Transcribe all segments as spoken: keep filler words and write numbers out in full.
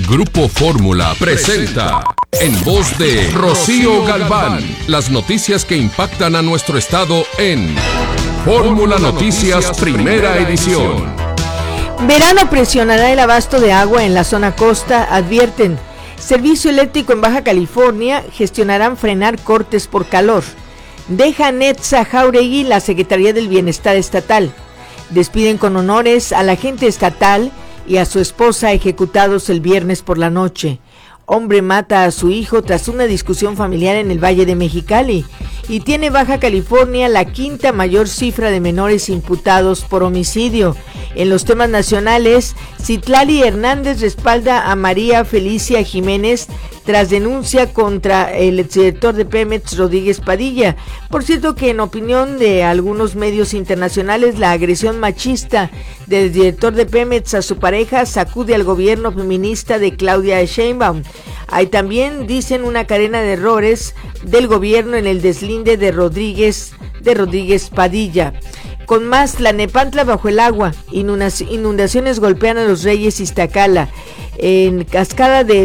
Grupo Fórmula presenta, en voz de Rocío Galván, las noticias que impactan a nuestro estado en Fórmula Noticias Primera Edición. Verano presionará el abasto de agua en la zona costa, advierten. Servicio Eléctrico en Baja California gestionarán frenar cortes por calor. Deja Netza Jauregui la Secretaría del Bienestar Estatal. Despiden con honores al agente estatal y a su esposa ejecutados el viernes por la noche. Hombre mata a su hijo tras una discusión familiar en el Valle de Mexicali. Y tiene Baja California la quinta mayor cifra de menores imputados por homicidio. En los temas nacionales, Citlali Hernández respalda a María Felicia Jiménez tras denuncia contra el exdirector de Pemex, Rodríguez Padilla. Por cierto que en opinión de algunos medios internacionales, la agresión machista del director de Pemex a su pareja sacude al gobierno feminista de Claudia Sheinbaum. Hay también, dicen, una cadena de errores del gobierno en el deslinde de Rodríguez, de Rodríguez Padilla. Con más, Tlalnepantla bajo el agua, inundaciones golpean a los Reyes Iztacala. En Cascada de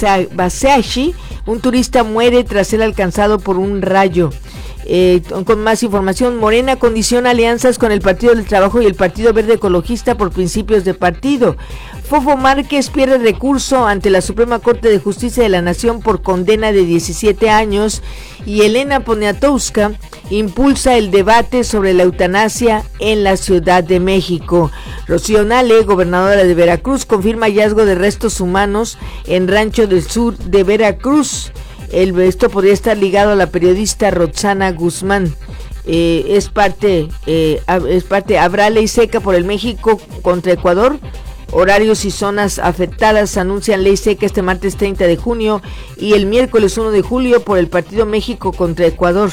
Baseashi, un turista muere tras ser alcanzado por un rayo. Eh, con más información, Morena condiciona alianzas con el Partido del Trabajo y el Partido Verde Ecologista por principios de partido. Fofo Márquez pierde recurso ante la Suprema Corte de Justicia de la Nación por condena de diecisiete años y Elena Poniatowska impulsa el debate sobre la eutanasia en la Ciudad de México. Rocío Nale, gobernadora de Veracruz, confirma hallazgo de restos humanos en Rancho del Sur de Veracruz. El, esto podría estar ligado a la periodista Roxana Guzmán. Eh, es parte, eh, es parte, habrá ley seca por el México contra Ecuador. Horarios y zonas afectadas anuncian ley seca este martes treinta de junio y el miércoles uno de julio por el partido México contra Ecuador.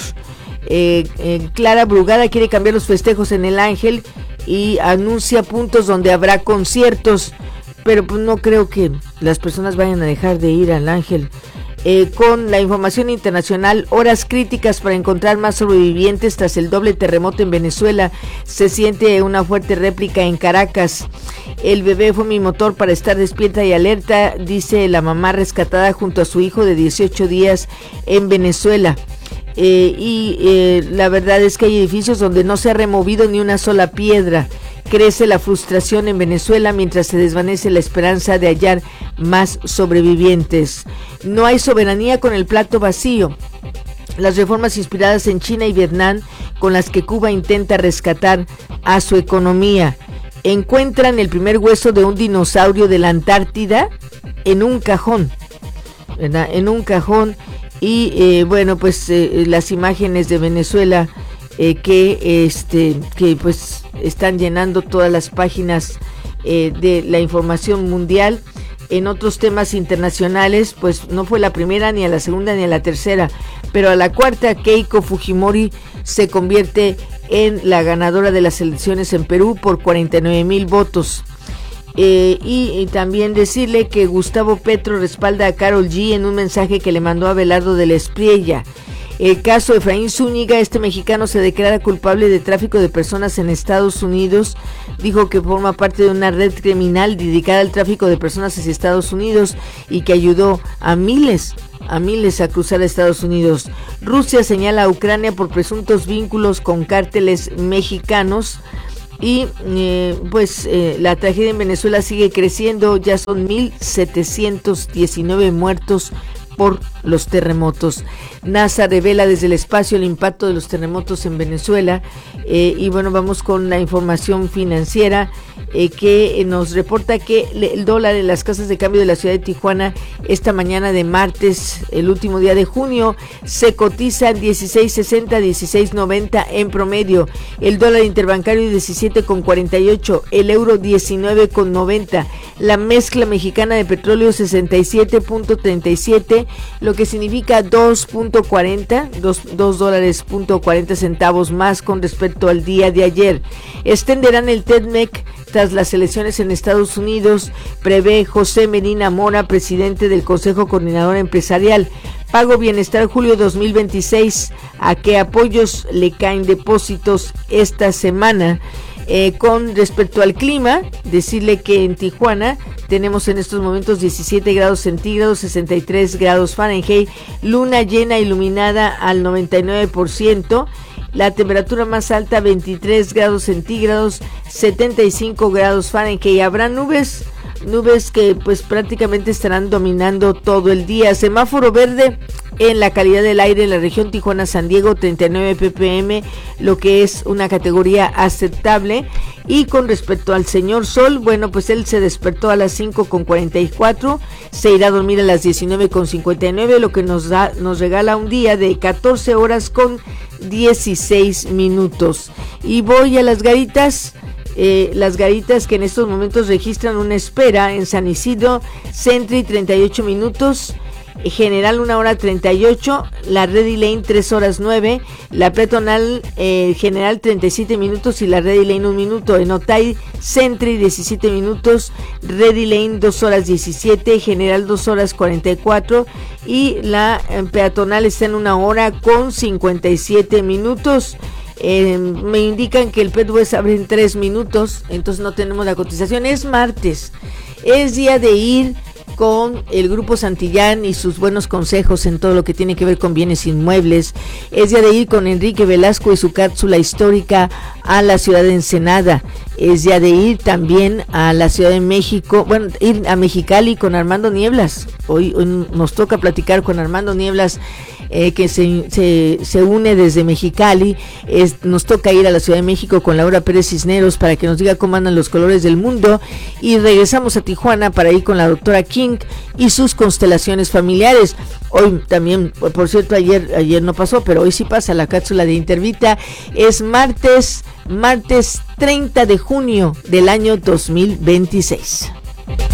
Eh, eh, Clara Brugada quiere cambiar los festejos en el Ángel y anuncia puntos donde habrá conciertos, pero pues no creo que las personas vayan a dejar de ir al Ángel. Eh, con la información internacional, horas críticas para encontrar más sobrevivientes tras el doble terremoto en Venezuela. Se siente una fuerte réplica en Caracas. El bebé fue mi motor para estar despierta y alerta, dice la mamá rescatada junto a su hijo de dieciocho días en Venezuela. Eh, y eh, la verdad es que hay edificios donde no se ha removido ni una sola piedra. Crece la frustración en Venezuela mientras se desvanece la esperanza de hallar más sobrevivientes. No hay soberanía con el plato vacío. Las reformas inspiradas en China y Vietnam con las que Cuba intenta rescatar a su economía. Encuentran el primer hueso de un dinosaurio de la Antártida en un cajón, ¿verdad? En un cajón y eh, bueno, pues eh, las imágenes de Venezuela eh, que este que pues están llenando todas las páginas eh, de la información mundial. En otros temas internacionales, pues no fue la primera, ni a la segunda, ni a la tercera, pero a la cuarta, Keiko Fujimori se convierte en la ganadora de las elecciones en Perú por cuarenta y nueve mil votos. Eh, y, y también decirle que Gustavo Petro respalda a Karol G en un mensaje que le mandó a Abelardo de la Espriella. El caso de Efraín Zúñiga, este mexicano se declara culpable de tráfico de personas en Estados Unidos. Dijo que forma parte de una red criminal dedicada al tráfico de personas hacia Estados Unidos y que ayudó a miles, a miles a cruzar a Estados Unidos. Rusia señala a Ucrania por presuntos vínculos con cárteles mexicanos. Y eh, pues eh, la tragedia en Venezuela sigue creciendo, ya son mil setecientos diecinueve muertos por los terremotos. NASA revela desde el espacio el impacto de los terremotos en Venezuela. Eh, y bueno, vamos con la información financiera eh, que nos reporta que el dólar en las casas de cambio de la ciudad de Tijuana esta mañana de martes, el último día de junio, se cotiza dieciséis sesenta, dieciséis noventa en promedio. El dólar interbancario diecisiete con cuarenta y ocho, el euro diecinueve con noventa, la mezcla mexicana de petróleo sesenta y siete punto treinta y siete, lo que significa dos punto cuarenta, dos dólares punto cuarenta centavos más con respecto al día de ayer. Extenderán el TEDMEC tras las elecciones en Estados Unidos, prevé José Medina Mora, presidente del Consejo Coordinador Empresarial. Pago Bienestar julio dos mil veintiséis, ¿a qué apoyos le caen depósitos esta semana? Eh, con respecto al clima, decirle que en Tijuana tenemos en estos momentos diecisiete grados centígrados, sesenta y tres grados Fahrenheit, luna llena iluminada al noventa y nueve por ciento, la temperatura más alta veintitrés grados centígrados, setenta y cinco grados Fahrenheit. Habrá nubes, nubes que pues prácticamente estarán dominando todo el día. Semáforo verde en la calidad del aire en la región Tijuana-San Diego, treinta y nueve ppm, lo que es una categoría aceptable. Y con respecto al señor Sol, bueno, pues él se despertó a las cinco con cuarenta y cuatro, se irá a dormir a las diecinueve con cincuenta y nueve, lo que nos da, nos regala un día de catorce horas con dieciséis minutos. Y voy a las garitas. Eh, las garitas que en estos momentos registran una espera en San Isidro, Sentry treinta y ocho minutos, General una hora treinta y ocho, la Ready Lane tres horas nueve, la Peatonal eh, General treinta y siete minutos y la Ready Lane un minuto, en Otay Sentry diecisiete minutos, Ready Lane dos horas diecisiete, General dos horas cuarenta y cuatro y la eh, Peatonal está en una hora con cincuenta y siete minutos. Eh, me indican que el Pet West abre en tres minutos, entonces no tenemos la cotización. Es martes, es día de ir con el Grupo Santillán y sus buenos consejos en todo lo que tiene que ver con bienes inmuebles. Es día de ir con Enrique Velasco y su cápsula histórica a la ciudad de Ensenada. Es día de ir también a la Ciudad de México, bueno, ir a Mexicali con Armando Nieblas. Hoy, hoy nos toca platicar con Armando Nieblas, Eh, que se, se, se une desde Mexicali. Es, nos toca ir a la Ciudad de México con Laura Pérez Cisneros para que nos diga cómo andan los colores del mundo, y regresamos a Tijuana para ir con la doctora King y sus constelaciones familiares. Hoy también, por cierto, ayer, ayer no pasó, pero hoy sí pasa la cápsula de Intervita. Es martes, martes treinta de junio del año dos mil veintiséis.